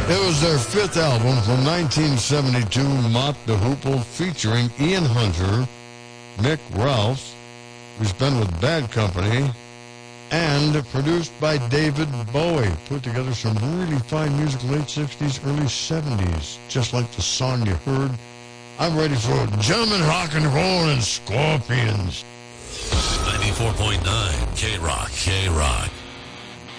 It was their fifth album from 1972, Mott the Hoople, featuring Ian Hunter, Mick Ralphs, who's been with Bad Company, and produced by David Bowie. Put together some really fine music, late 60s, early 70s, just like the song you heard. I'm ready for German rock and roll and Scorpions. 94.9 K-Rock, K-Rock.